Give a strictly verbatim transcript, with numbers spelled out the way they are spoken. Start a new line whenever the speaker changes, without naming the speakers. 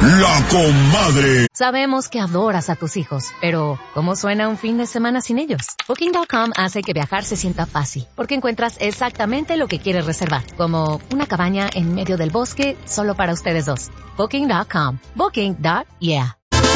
La Comadre.
Sabemos que adoras a tus hijos, pero ¿cómo suena un fin de semana sin ellos? Booking punto com hace que viajar se sienta fácil, porque encuentras exactamente lo que quieres reservar, como una cabaña en medio del bosque solo para ustedes dos. Booking punto com. Booking. Yeah.